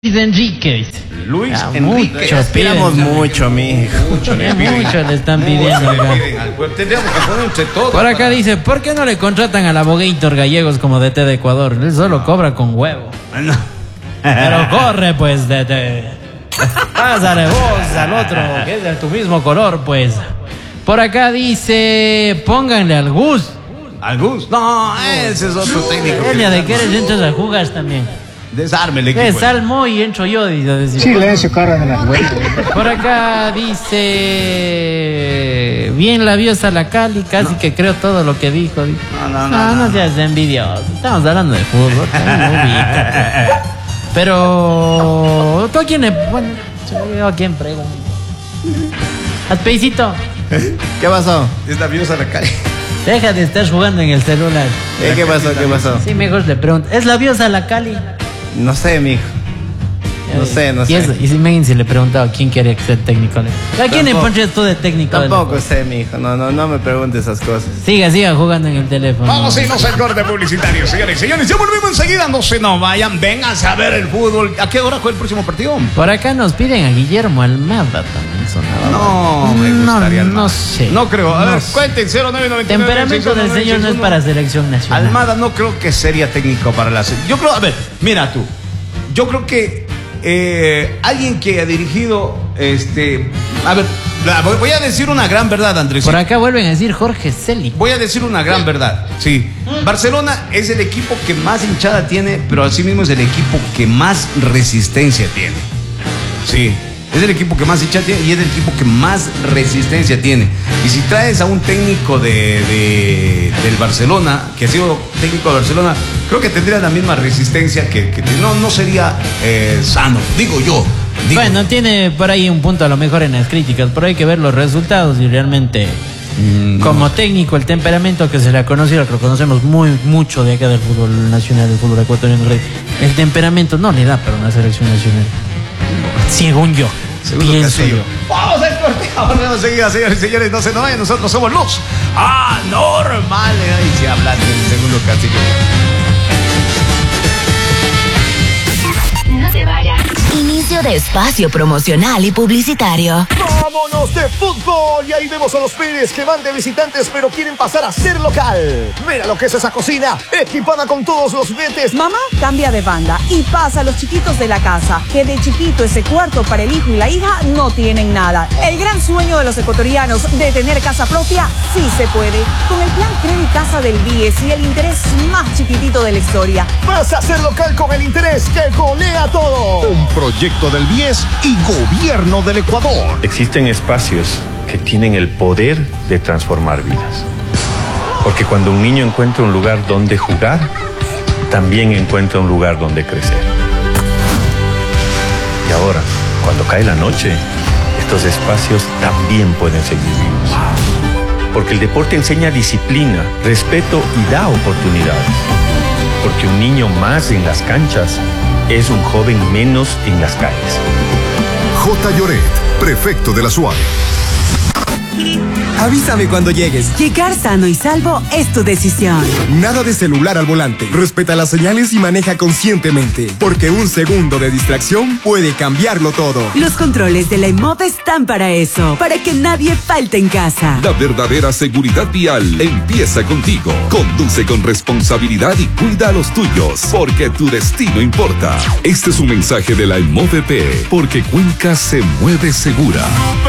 Luis Enrique, ¿viste? Luis Ah, Enrique. mucho Aspiramos piden. mucho, mijo. Mucho le Mucho le están pidiendo acá. Tendríamos que poner entre todos. Por acá dice, ¿por qué no le contratan al abogator Gallegos como DT de Ecuador? Él solo cobra con huevo. No. Pero corre, pues, DT. Pásale vos al otro, que es de tu mismo color, pues. Por acá dice, pónganle al Gus. ¿Al Gus? No, ese es otro técnico. Elia de que eres entras a jugar también. Desarme el equipo. Salmo y entro yo, dice. Silencio, cara de las huevas. Por acá dice, bien labiosa la Cali, casi que creo todo lo que dijo. No seas envidioso, estamos hablando de fútbol. Pero, ¿tú a quién le... Bueno, yo a quién pregunto. Aspeicito, ¿Qué pasó? Es labiosa la calle. deja de estar jugando en el celular. ¿Qué pasó? ¿Qué pasó? Sí, mejor le pregunto, ¿es labiosa la Cali? No sé, mijo. No sé. Y si Megan se le preguntaba quién quería que sea el técnico. ¿A quién le Tampoco. pondrías tú de técnico? Tampoco sé, mijo. No me preguntes esas cosas. Siga jugando en el teléfono. Vamos a irnos al corte publicitario, señores y señores. Ya volvemos enseguida. No se nos vayan. Vénganse a ver el fútbol. ¿A qué hora juega el próximo partido? Por acá nos piden a Guillermo Almada también sonaba. No, me gustaría. No sé. No creo. A No ver, sé. cuenten 0999. Temperamento del señor no es para selección nacional. Almada no creo que sería técnico para la selección. Yo creo, a ver, mira tú. Yo creo que alguien que ha dirigido, a ver, voy a decir una gran verdad, Andrés. Por acá vuelven a decir Jorge Celi. Voy a decir una gran verdad, sí. Barcelona es el equipo que más hinchada tiene, pero asimismo es el equipo que más resistencia tiene. Sí, es el equipo que más hinchada tiene y es el equipo que más resistencia tiene. Y si traes a un técnico del Barcelona, que ha sido técnico de Barcelona, creo que tendría la misma resistencia que no sería sano, digo yo. Bueno, tiene por ahí un punto a lo mejor en las críticas, pero hay que ver los resultados y realmente como técnico el temperamento que se le ha conocido, que lo conocemos mucho de acá del fútbol nacional, del fútbol ecuatoriano, el temperamento no le da para una selección nacional. Según yo. Segundo Pienso Castillo. yo. Vamos al corte. Volvemos enseguida, señores y señores. No se nos vayan, nosotros somos Luz Anormal. Ahí se habla del segundo Castillo. No se vaya. Inicio de espacio promocional y publicitario. ¡Vámonos de fútbol! Y ahí vemos a los Pérez que van de visitantes pero quieren pasar a ser local. Mira lo que es esa cocina, equipada con todos los vetes. Mamá cambia de banda y pasa a los chiquitos de la casa, que de chiquito ese cuarto para el hijo y la hija no tienen nada. El gran sueño de los ecuatorianos de tener casa propia sí se puede. Con el plan Credit Casa del BIES y el interés más chiquitito de la historia. Vas a ser local con el interés que golea todo. Un proyecto del BIES y Gobierno del Ecuador. Existen espacios que tienen el poder de transformar vidas. Porque cuando un niño encuentra un lugar donde jugar, también encuentra un lugar donde crecer. Y ahora, cuando cae la noche, estos espacios también pueden seguir vivos. Porque el deporte enseña disciplina, respeto y da oportunidades. Porque un niño más en las canchas es un joven menos en las calles. J. Lloret, prefecto de la SUAB. Avísame cuando llegues. Llegar sano y salvo es tu decisión. Nada de celular al volante. Respeta las señales y maneja conscientemente. Porque un segundo de distracción puede cambiarlo todo. Los controles de la EMOV están para eso, para que nadie falte en casa. La verdadera seguridad vial empieza contigo. Conduce con responsabilidad y cuida a los tuyos, porque tu destino importa. Este es un mensaje de la EMOVP, porque Cuenca se mueve segura.